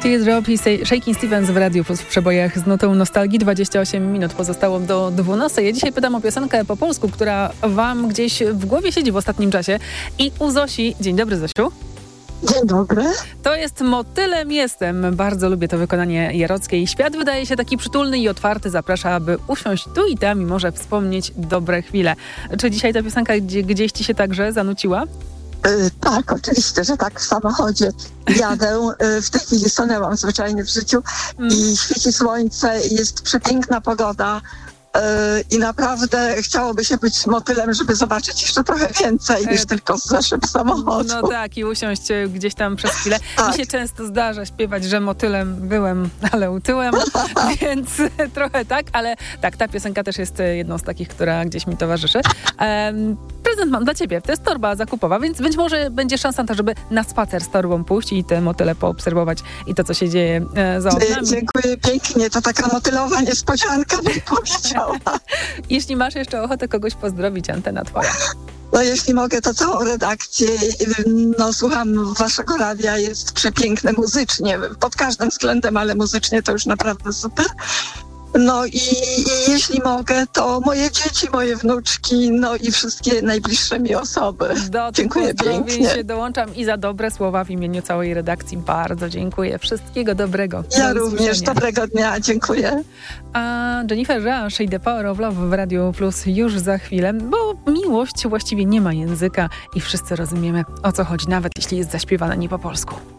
Teardrop i Shakin' Stevens w Radiu Plus w przebojach z nutą nostalgii. 28 minut pozostało do 12. Ja dzisiaj pytam o piosenkę po polsku, która wam gdzieś w głowie siedzi w ostatnim czasie. I u Zosi. Dzień dobry, Zosiu. Dzień dobry. To jest Motylem jestem. Bardzo lubię to wykonanie Jarockiej. Świat wydaje się taki przytulny i otwarty. Zaprasza, aby usiąść tu i tam i może wspomnieć dobre chwile. Czy dzisiaj ta piosenka gdzieś ci się także zanuciła? Tak, oczywiście, że tak. W samochodzie jadę. W tej chwili stanęłam zwyczajnie w życiu i świeci słońce, jest przepiękna pogoda. I naprawdę chciałoby się być motylem, żeby zobaczyć jeszcze trochę więcej niż tylko z szyb samochodu. No tak, i usiąść gdzieś tam przez chwilę. Tak. Mi się często zdarza śpiewać, że motylem byłem, ale utyłem, więc trochę tak, ale tak, ta piosenka też jest jedną z takich, która gdzieś mi towarzyszy. Prezent mam dla ciebie, to jest torba zakupowa, więc być może będzie szansa na to, żeby na spacer z torbą pójść i te motyle poobserwować i to, co się dzieje za oknami. Dziękuję pięknie, to taka motylowa niespodzianka, bym powiedziała. Jeśli masz jeszcze ochotę kogoś pozdrowić, antena twoja. No jeśli mogę, to całą redakcję. No słucham waszego radia, jest przepiękne muzycznie, pod każdym względem, ale muzycznie to już naprawdę super. No i jeśli mogę, to moje dzieci, moje wnuczki, no i wszystkie najbliższe mi osoby. Dziękuję pięknie. Się dołączam i za dobre słowa w imieniu całej redakcji bardzo dziękuję. Wszystkiego dobrego. Ja również. Dobrego dnia. Dziękuję. A Jennifer Rush i The Power of Love w Radiu Plus już za chwilę, bo miłość właściwie nie ma języka i wszyscy rozumiemy, o co chodzi, nawet jeśli jest zaśpiewana nie po polsku.